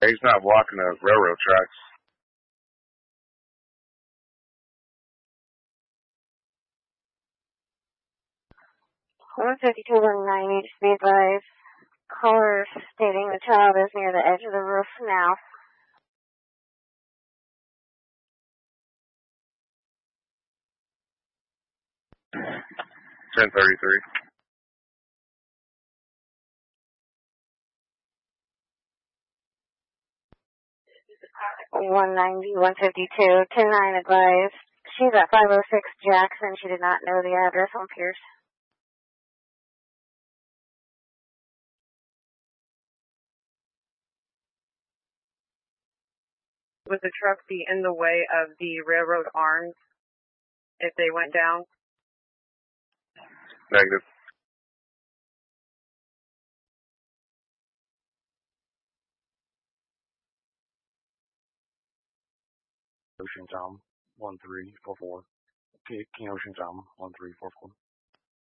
He's not blocking the railroad tracks. One 5219 needs to be advised. Caller stating the child is near the edge of the roof now. Ten 33. 190, 152, 109 advised. She's at 506 Jackson. She did not know the address on Pierce. Would the truck be in the way of the railroad arms if they went down? Negative. Ocean Tom 1344. King Ocean Tom 1344.